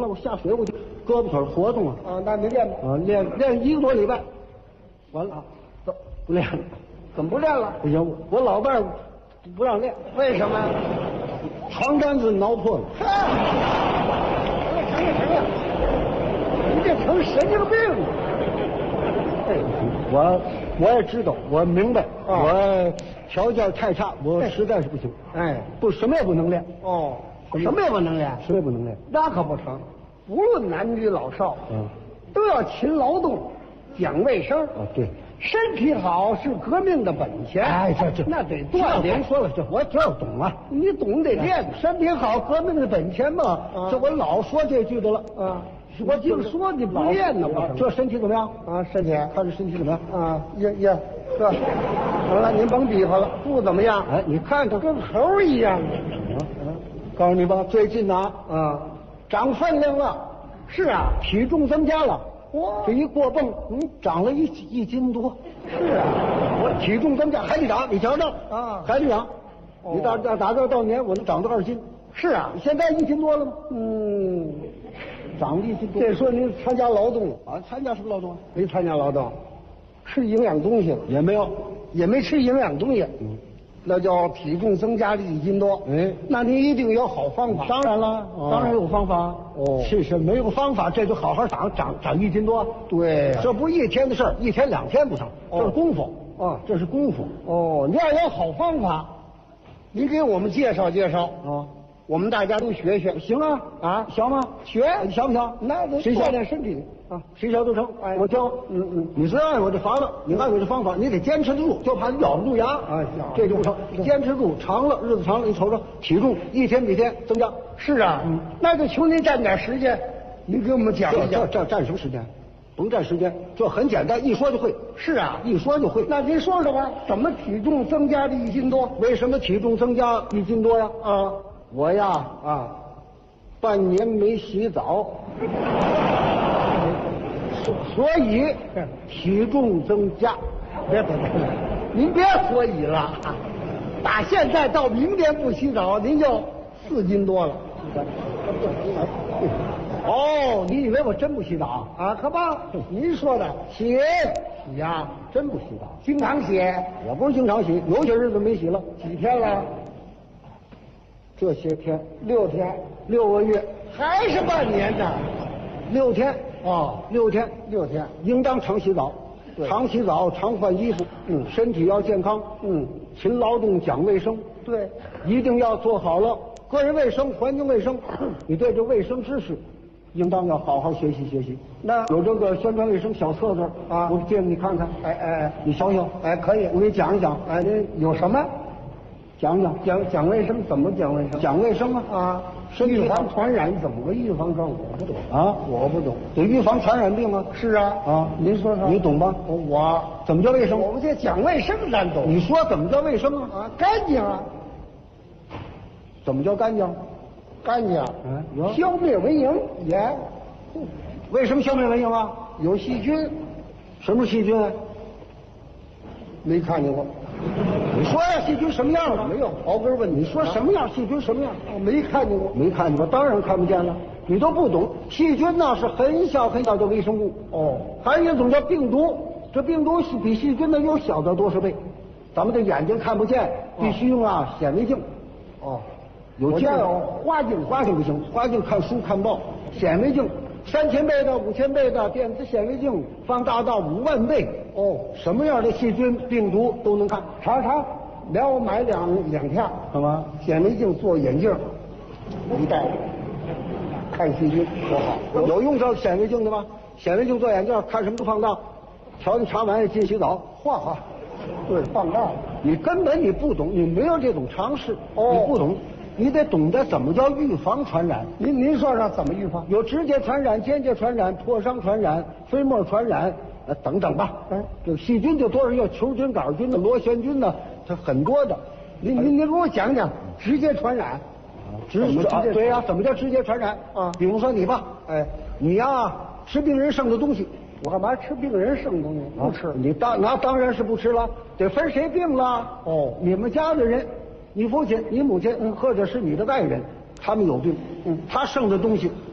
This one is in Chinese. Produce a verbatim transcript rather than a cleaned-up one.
了，我下水我就胳膊腿活动啊。 啊，那你练吧。 啊，练练一个多礼拜，完了，不不练了。 怎么不练了？ 不行，我我老伴儿不让练， 为什么？ 床单子挠破了。 嗨，成了成了，你这成神经病了。 哎，我我也知道，我明白， 啊、 我条件太差，我实在是不行。 哎， 不，什么也不能练。 哦，什么也不能练， 什么也不能练。 那可不成，无论男女老少， 嗯， 都要勤劳动，讲卫生。 啊，对。 身体好是革命的本钱。 哎，这这那得锻炼。 说了，这我这懂啊。 你懂得练， 身体好，革命的本钱嘛。 啊、 这我老说这句的了。 啊，我净说你不练呢，我这身体怎么样？ 啊，身体看这身体怎么样？ 啊，呀呀，这好了，您甭比划了，不怎么样。 哎，你看看， 跟猴一样。 嗯嗯，告诉你吧，最近呢， 啊， 长分量了。 是啊， 体重增加了。 哇， 这一过泵，嗯，长了一一斤多。 是啊， 我体重增加还得长，你瞧瞧啊， 还得长。 哦、 你到到打这到年，我能长到二斤。 是啊， 你现在一斤多了吗？ 嗯， 长了一斤多。 这说您参加劳动了啊？参加什么劳动啊？ 没参加劳动，吃营养东西了也没有， 也没吃营养东西。 嗯。 那叫体重增加了一斤多， 哎， 那您一定有好方法。 当然了，哦、当然有方法。 哦， 其实没有方法，这就好好长长长一斤多。 对、啊， 这不一天的事儿，一天两天不成， 哦、 这是功夫。 啊， 这是功夫。 哦，你要有好方法，您给我们介绍介绍啊， 我们大家都学学。 行啊， 啊， 想吗？ 学， 你想不想？ 那得谁锻炼身体啊，谁想都成。哎，我教。 嗯嗯， 你是按我这法子，你按我这方法，你得坚持得住，就怕你咬不住牙。 啊， 这就不成。坚持住，长了日子长了，你瞅瞅体重一天比天增加。 是啊，嗯，那就求您占点时间，您给我们讲一讲。 这这占什么时间？甭占时间，这很简单，一说就会。 是啊， 一说就会。 那您说说吧，怎么体重增加了一斤多？ 为什么体重增加一斤多呀？ 啊， 我呀啊， 半年没洗澡，所以体重增加。 别别别，您别所以了，打现在到明天不洗澡，您就四斤多了。 哦，你以为我真不洗澡啊？可不，您说的洗洗呀， 真不洗澡， 经常洗， 也不是经常洗，有些日子没洗了。 几天了？ 这些天， 六天， 六个月， 还是半年呢？ 六天哦， 六天， 六天， 应当常洗澡，常洗澡，常换衣服， 嗯， 身体要健康， 嗯， 勤劳动，讲卫生， 对， 一定要做好了个人卫生、环境卫生，你对这卫生知识。应当要好好学习学习。 那有这个宣传卫生小册子啊， 我借给你看看。 哎哎， 你瞧瞧。 哎，可以， 我给你讲一讲。 哎，这有什么？ 讲讲讲讲卫生，怎么讲卫生？ 讲卫生啊啊！预防传染怎么个预防上？我不懂啊， 我不懂。 得预防传染病啊。 是啊啊， 您说说， 你懂吧？ 我怎么叫卫生？ 我们这讲卫生咱懂。 你说怎么叫卫生啊？ 啊，干净啊。 怎么叫干净？ 干净。 嗯， 消灭蚊蝇也。 为什么消灭蚊蝇啊？ 有细菌。 什么细菌？ 没看见过。 你说呀，细菌什么样的？ 没有，刨根问你说什么样？细菌什么样？ 我没看见过。 没看见过，当然看不见了。你都不懂，细菌呢是很小很小的微生物。 哦， 还有一种叫病毒，这病毒是比细菌呢又小的多少倍。咱们的眼睛看不见，必须用啊显微镜。 哦， 有镜有花镜， 花镜不行，花镜看书看报，显微镜三千倍的、五千倍的电子显微镜，放大到五万倍。 哦， 什么样的细菌、病毒都能看。 查查，让我买两两片， 干嘛？ 显微镜做眼镜，一戴，看细菌多好。 有用这显微镜的吗？显微镜做眼镜，看什么都放大。瞧你查完进洗澡， 画啊，对，放大。 你根本你不懂，你没有这种常识， 哦， 你不懂，你得懂得怎么叫预防传染。 您您说说怎么预防？ 有直接传染、间接传染、破伤传染、飞沫传染，呃，等等吧。 嗯， 这细菌就多少，有球菌、杆菌的、螺旋菌呢，它很多的。 您您您给我讲讲直接传染。 直接啊，对呀、啊，怎么叫直接传染啊？ 比如说你吧， 哎， 你呀吃病人剩的东西。 我干嘛吃病人剩东西？不吃。 啊、你当那当然是不吃了，得分谁病了。 哦， 你们家的人，你父亲、你母亲，嗯，或者是你的外人，他们有病，嗯，他剩的东西